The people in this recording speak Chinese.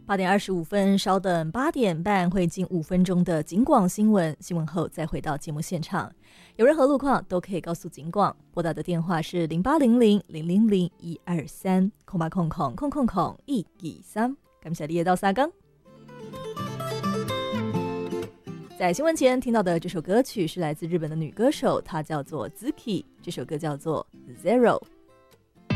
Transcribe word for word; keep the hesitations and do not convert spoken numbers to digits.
八点二十五分，稍等八点半会进五分钟的警广新闻，新闻后再回到节目现场。有任何路况都可以告诉警广，拨打的电话是零八零零零零零一二三空八空空空空空一二三。感谢你的到三更。在新闻前听到的这首歌曲是来自日本的女歌手，她叫做 Zuki， 这首歌叫做 Zero。